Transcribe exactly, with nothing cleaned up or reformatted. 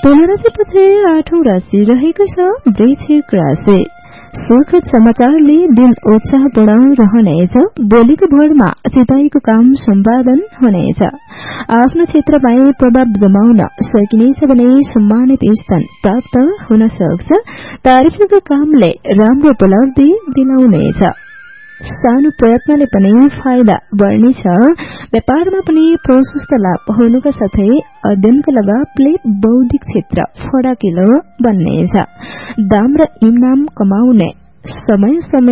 तुला राशिपछि आठौं राशि रहेको छ वृश्चिक राशि। सुखद समाचारले दिन उत्साहपूर्ण रहनेछ। बोलीको भरमा चिताएको काम सम्पादन हुनेछ। आफ्नो क्षेत्रमा प्रभाव जमाउन सकिनेछ भने सम्मानित स्थान प्राप्त हुन सक्छ। तारिफको कामले राम्रो उपलब्धि दिलाउनेछ। सानो प्रयत्नले पनि फाइदा बढ्नेछ। व्यापारमा पनि प्रशस्त लाभ हुनुका साथै अध्ययनका लगावले बौद्धिक क्षेत्र फराकिलो बन्नेछ। दाम र इनाम कमाउने समय समय